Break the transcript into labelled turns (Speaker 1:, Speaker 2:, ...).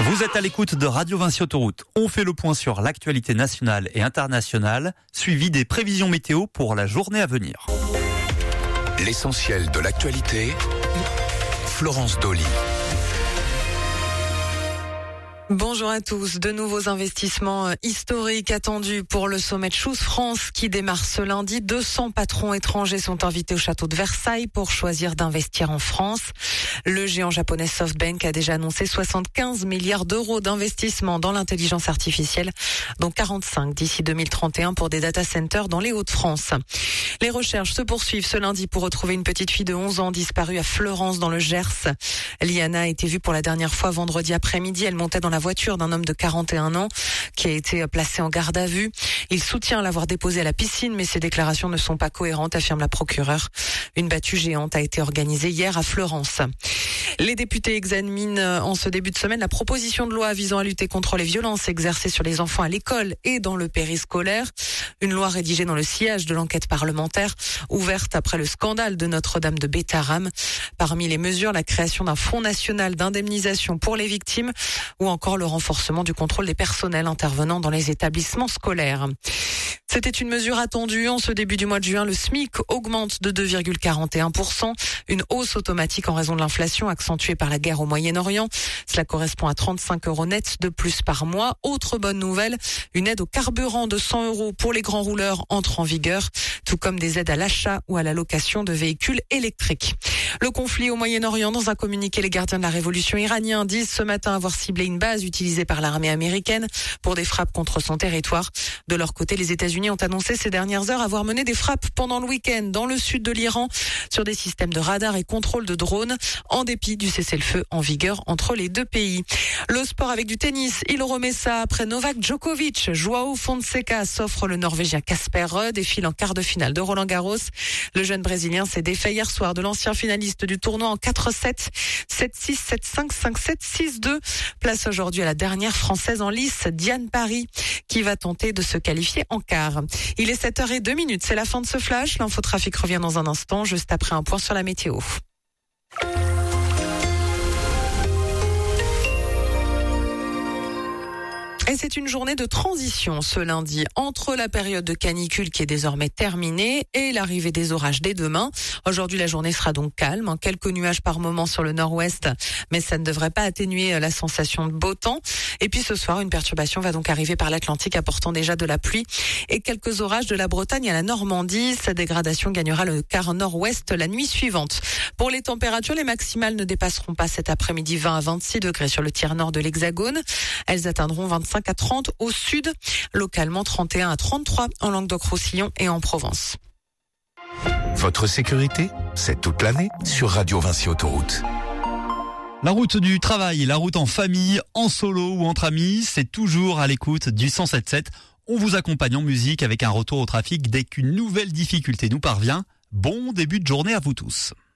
Speaker 1: Vous êtes à l'écoute de Radio Vinci Autoroute. On fait le point sur l'actualité nationale et internationale, suivi des prévisions météo pour la journée à venir.
Speaker 2: L'essentiel de l'actualité, Florence Dolly.
Speaker 3: Bonjour à tous. De nouveaux investissements historiques attendus pour le sommet de Choose France qui démarre ce lundi. 200 patrons étrangers sont invités au château de Versailles pour choisir d'investir en France. Le géant japonais SoftBank a déjà annoncé 75 milliards d'euros d'investissement dans l'intelligence artificielle, dont 45 d'ici 2031 pour des data centers dans les Hauts-de-France. Les recherches se poursuivent ce lundi pour retrouver une petite fille de 11 ans disparue à Fleurance dans le Gers. Liana a été vue pour la dernière fois vendredi après-midi. Elle montait dans la voiture d'un homme de 41 ans qui a été placé en garde à vue. Il soutient l'avoir déposé à la piscine, mais ses déclarations ne sont pas cohérentes, affirme la procureure. Une battue géante a été organisée hier à Fleurance. Les députés examinent en ce début de semaine la proposition de loi visant à lutter contre les violences exercées sur les enfants à l'école et dans le périscolaire. Une loi rédigée dans le sillage de l'enquête parlementaire ouverte après le scandale de Notre-Dame de Bétharram. Parmi les mesures, la création d'un fonds national d'indemnisation pour les victimes ou encore le renforcement du contrôle des personnels intervenant dans les établissements scolaires. C'était une mesure attendue. En ce début du mois de juin, le SMIC augmente de 2,41%. Une hausse automatique en raison de l'inflation accentuée par la guerre au Moyen-Orient. Cela correspond à 35 € nets de plus par mois. Autre bonne nouvelle, une aide au carburant de 100 € pour les grands rouleurs entre en vigueur, tout comme des aides à l'achat ou à la location de véhicules électriques. Le conflit au Moyen-Orient, dans un communiqué, les gardiens de la révolution iraniens disent ce matin avoir ciblé une base utilisée par l'armée américaine pour des frappes contre son territoire. De leur côté, les États-Unis ont annoncé ces dernières heures avoir mené des frappes pendant le week-end dans le sud de l'Iran sur des systèmes de radar et contrôle de drones, en dépit du cessez-le-feu en vigueur entre les deux pays. Le sport avec du tennis, il remet ça après Novak Djokovic. Joao Fonseca s'offre le Norvégien Casper Ruud et file en quart de finale de Roland-Garros. Le jeune Brésilien s'est défait hier soir de l'ancien finaliste du tournoi en 4-7, 7-6, 7-5, 5-7, 6-2. Place aujourd'hui à la dernière Française en lice, Diane Paris, qui va tenter de se qualifier en quart. Il est 7h02, c'est la fin de ce flash. L'infotrafic revient dans un instant, juste après un point sur la météo. Et c'est une journée de transition ce lundi entre la période de canicule qui est désormais terminée et l'arrivée des orages dès demain. Aujourd'hui, la journée sera donc calme, quelques nuages par moment sur le nord-ouest, mais ça ne devrait pas atténuer la sensation de beau temps. Et puis ce soir, une perturbation va donc arriver par l'Atlantique apportant déjà de la pluie et quelques orages de la Bretagne à la Normandie. Sa dégradation gagnera le quart nord-ouest la nuit suivante. Pour les températures, les maximales ne dépasseront pas cet après-midi 20 à 26 degrés sur le tiers nord de l'Hexagone. Elles atteindront 25 à 30 au sud, localement 31 à 33 en Languedoc-Roussillon et en Provence.
Speaker 2: Votre sécurité, c'est toute l'année sur Radio Vinci Autoroute.
Speaker 1: La route du travail, la route en famille, en solo ou entre amis, c'est toujours à l'écoute du 107.7. On vous accompagne en musique avec un retour au trafic dès qu'une nouvelle difficulté nous parvient. Bon début de journée à vous tous.